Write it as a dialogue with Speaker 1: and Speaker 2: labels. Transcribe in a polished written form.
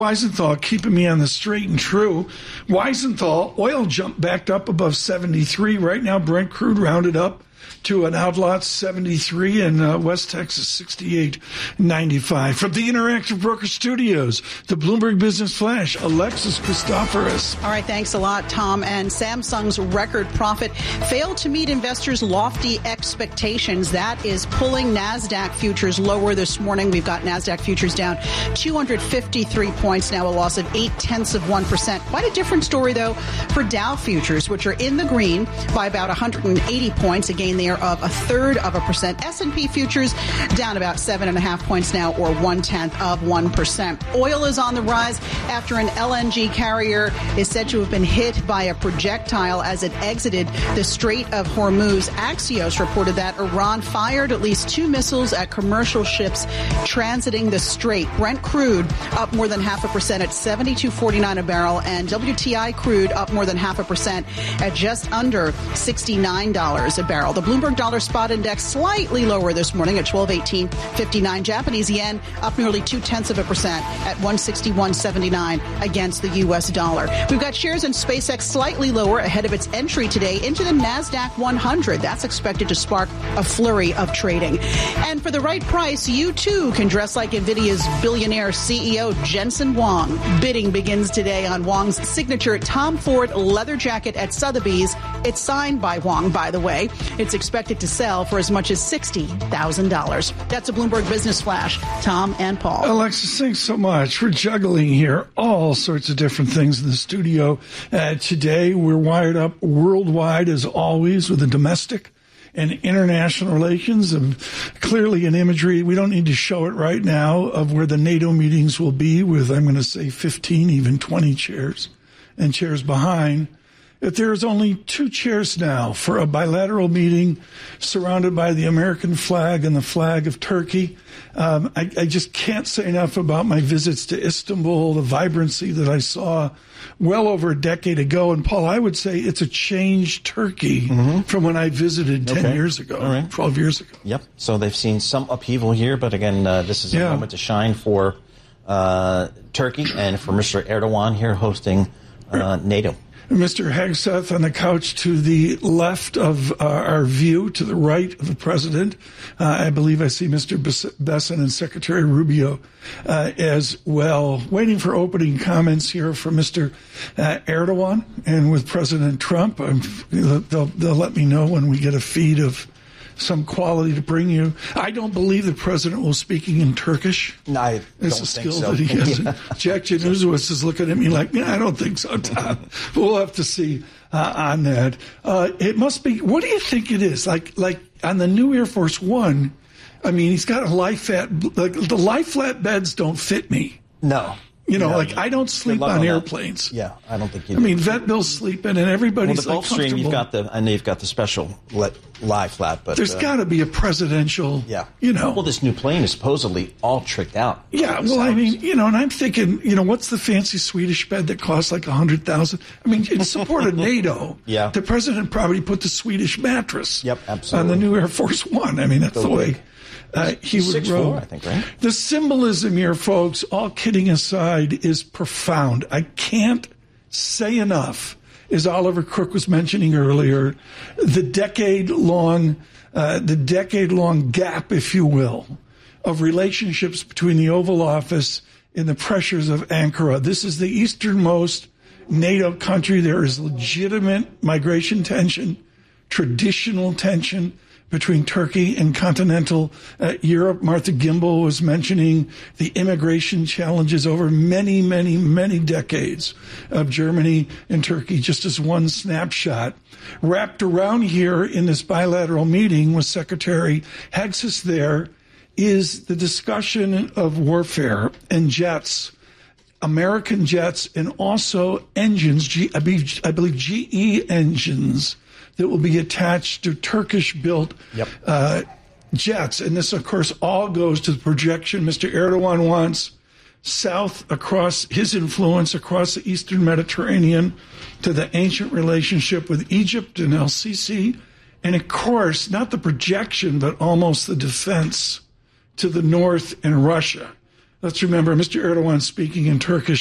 Speaker 1: Weisenthal keeping me on the straight and true. Weisenthal, oil jumped back up above 73. Right now, Brent crude rounded up to an outlot 73 and West Texas 68.95. From the Interactive Broker Studios, the Bloomberg Business Flash, Alexis Christoforous.
Speaker 2: All right, thanks a lot, Tom. And Samsung's record profit failed to meet investors' lofty expectations. That is pulling NASDAQ futures lower this morning. We've got NASDAQ futures down 253 points, now a loss of 0.8%. Quite a different story, though, for Dow futures, which are in the green by about 180 points. Again, they are up 0.33%. S&P futures down about 7.5 points now, or 0.1%. Oil is on the rise after an LNG carrier is said to have been hit by a projectile as it exited the Strait of Hormuz. Axios reported that Iran fired at least 2 missiles at commercial ships transiting the strait. Brent crude up more than 0.5% at $72.49 a barrel, and WTI crude up more than 0.5% at just under $69 a barrel. The Bloomberg Dollar Spot Index slightly lower this morning at 1218.59. Japanese yen up nearly 0.2% at 161.79 against the U.S. dollar. We've got shares in SpaceX slightly lower ahead of its entry today into the NASDAQ 100. That's expected to spark a flurry of trading. And for the right price, you too can dress like NVIDIA's billionaire CEO Jensen Huang. Bidding begins today on Huang's signature Tom Ford leather jacket at Sotheby's. It's signed by Huang, by the way. It's expected to sell for as much as $60,000. That's a Bloomberg Business Flash. Tom and Paul.
Speaker 1: Alexis, thanks so much. We're juggling here all sorts of different things in the studio. Today, we're wired up worldwide, as always, with the domestic and international relations, and clearly an imagery. We don't need to show it right now of where the NATO meetings will be with, I'm going to say, 15, even 20 chairs and chairs behind. That there's only 2 chairs now for a bilateral meeting surrounded by the American flag and the flag of Turkey. I just can't say enough about my visits to Istanbul, the vibrancy that I saw well over a decade ago. And, Paul, I would say it's a changed Turkey from when I visited 10 years ago, 12 years ago.
Speaker 3: Yep. So they've seen some upheaval here, but, again, this is a moment to shine for Turkey and for Mr. Erdogan here hosting NATO.
Speaker 1: Mr. Hegseth on the couch to the left of our view, to the right of the president. I believe I see Mr. Besson and Secretary Rubio as well. Waiting for opening comments here from Mr. Erdogan and with President Trump. They'll let me know when we get a feed of some quality to bring you. I don't believe the president was speaking in Turkish.
Speaker 3: No, I don't
Speaker 1: it's a skill
Speaker 3: think so.
Speaker 1: that he has. Jack Januszowicz is looking at me like, I don't think so, Tom. We'll have to see on that. It must be, what do you think it is? Like on the new Air Force One, I mean, he's got a lie flat, like the lie flat beds don't fit me.
Speaker 3: No.
Speaker 1: You know, I don't sleep on airplanes.
Speaker 3: That. Yeah, I don't think you do.
Speaker 1: I mean, vet bill's sleeping and everybody's
Speaker 3: the Gulfstream, you've got the special lie flat, but
Speaker 1: there's got to be a presidential.
Speaker 3: Yeah.
Speaker 1: You know.
Speaker 3: Well, this new plane is supposedly all tricked out.
Speaker 1: Yeah. Well, I mean, and I'm thinking, what's the fancy Swedish bed that costs like $100,000? I mean, in support of NATO.
Speaker 3: Yeah.
Speaker 1: The president probably put the Swedish mattress.
Speaker 3: Yep, absolutely.
Speaker 1: On the new Air Force One. I mean, that's the way. He would row.
Speaker 3: 6'4", I think, right?
Speaker 1: The symbolism here, folks, all kidding aside, is profound. I can't say enough, as Oliver Crook was mentioning earlier, the decade-long gap, if you will, of relationships between the Oval Office and the pressures of Ankara. This is the easternmost NATO country. There is legitimate migration tension, traditional tension between Turkey and continental Europe. Martha Gimbel was mentioning the immigration challenges over many, many, many decades of Germany and Turkey, just as one snapshot. Wrapped around here in this bilateral meeting with Secretary Hegseth there is the discussion of warfare and jets, American jets, and also engines, I believe GE engines, that will be attached to Turkish-built jets. And this, of course, all goes to the projection Mr. Erdogan wants south across his influence across the eastern Mediterranean to the ancient relationship with Egypt and El-Sisi. And, of course, not the projection, but almost the defense to the north and Russia. Let's remember, Mr. Erdogan speaking in Turkish